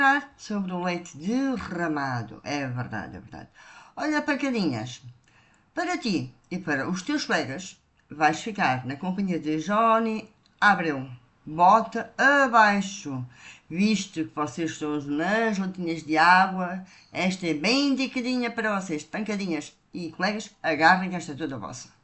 sobre o leite derramado. É verdade, é verdade. Olha, pancadinhas, para ti e para os teus colegas, vais ficar na companhia de Johnny Abreu. Bota abaixo. Visto que vocês estão nas latinhas de água, esta é bem indicadinha para vocês. Pancadinhas e colegas, agarrem que esta é toda vossa.